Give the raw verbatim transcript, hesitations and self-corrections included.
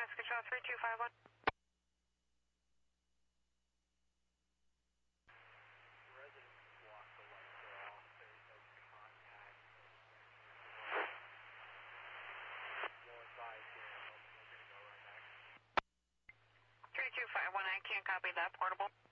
Alaska Control three two five one. three two five one, I can't copy that, portable.